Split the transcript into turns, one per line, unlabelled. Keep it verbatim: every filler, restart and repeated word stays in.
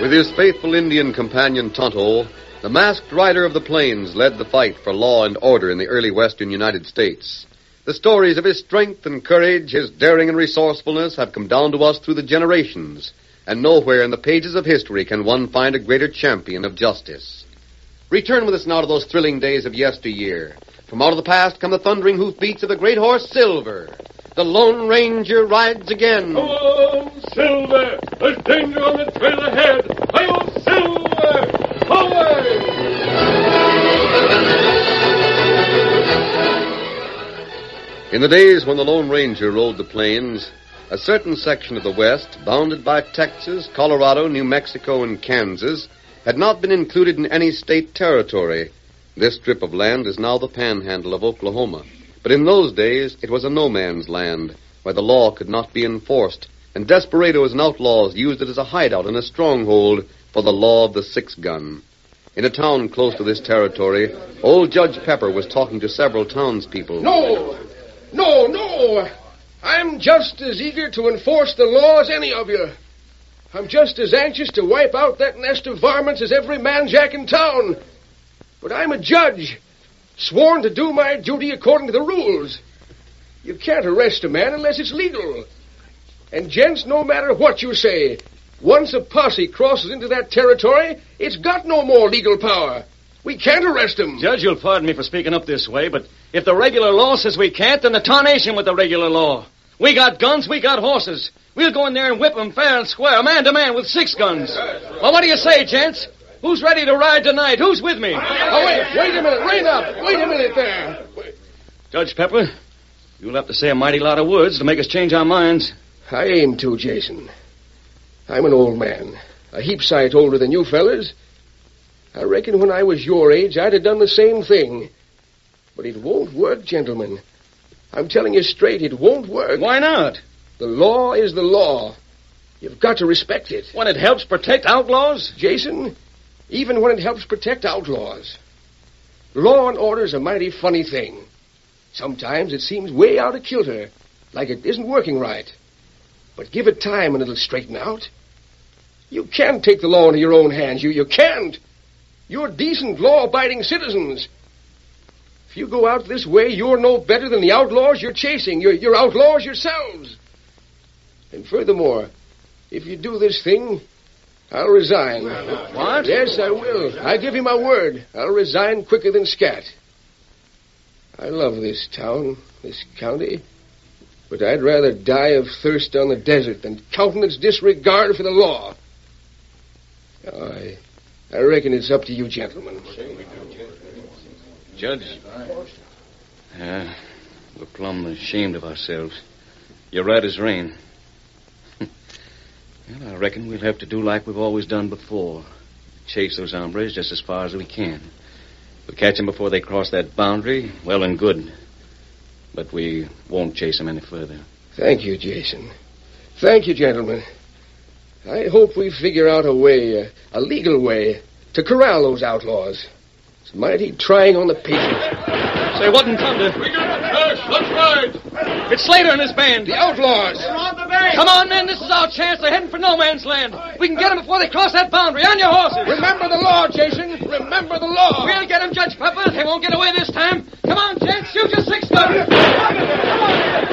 With his faithful Indian companion Tonto, the masked rider of the plains led the fight for law and order in the early western United States. The stories of his strength and courage, his daring and resourcefulness have come down to us through the generations, and nowhere in the pages of history can one find a greater champion of justice. Return with us now to those thrilling days of yesteryear. From out of the past come the thundering hoofbeats of the great horse Silver. The Lone Ranger rides again.
Oh, Silver! There's danger on the trail ahead! Hi-yo, Silver! Away!
In the days when the Lone Ranger rode the plains, a certain section of the West, bounded by Texas, Colorado, New Mexico, and Kansas, had not been included in any state territory. This strip of land is now the panhandle of Oklahoma. But in those days, it was a no-man's land, where the law could not be enforced, and desperados and outlaws used it as a hideout and a stronghold for the law of the six-gun. In a town close to this territory, old Judge Pepper was talking to several townspeople.
No! No, no! I'm just as eager to enforce the law as any of you. I'm just as anxious to wipe out that nest of varmints as every man-jack in town. But I'm a judge, sworn to do my duty according to the rules. You can't arrest a man unless it's legal. And, gents, no matter what you say, once a posse crosses into that territory, it's got no more legal power. We can't arrest him.
Judge, you'll pardon me for speaking up this way, but if the regular law says we can't, then the tarnation with the regular law. We got guns, we got horses. We'll go in there and whip them fair and square, man to man with six guns. Well, what do you say, gents? Who's ready to ride tonight? Who's with me?
Oh, wait, wait a minute. Rein up. Wait a minute there.
Judge Pepper, you'll have to say a mighty lot of words to make us change our minds.
I aim to, Jason. I'm an old man, a heap sight older than you fellas. I reckon when I was your age, I'd have done the same thing. But it won't work, gentlemen. I'm telling you straight, it won't work.
Why not?
The law is the law. You've got to respect it.
When it helps protect outlaws?
Jason, even when it helps protect outlaws. Law and order's a mighty funny thing. Sometimes it seems way out of kilter, like it isn't working right. But give it time and it'll straighten out. You can't take the law into your own hands. You, you can't. You're decent, law-abiding citizens. If you go out this way, you're no better than the outlaws you're chasing. You're, you're outlaws yourselves. And furthermore, if you do this thing, I'll resign.
What?
Yes, I will. I give you my word. I'll resign quicker than scat. I love this town, this county, but I'd rather die of thirst on the desert than countenance disregard for the law. Oh, I, I reckon it's up to you gentlemen.
Judge, uh, we're plumb ashamed of ourselves. You're right as rain. Well, I reckon we'll have to do like we've always done before. Chase those hombres just as far as we can. We'll catch them before they cross that boundary, well and good. But we won't chase them any further.
Thank you, Jason. Thank you, gentlemen. I hope we figure out a way, a, a legal way, to corral those outlaws. It's mighty trying on the patience.
Say, what in thunder?
We got the cash. Let's ride.
It's Slater and his band.
The outlaws.
They're on the bank.
Come on, men. This is our chance. They're heading for no man's land. We can get them before they cross that boundary. On your horses.
Remember the law, Jason. Remember the law.
We'll get them, Judge Pepper. They won't get away this time. Come on, gents. Shoot your six guns. Come on.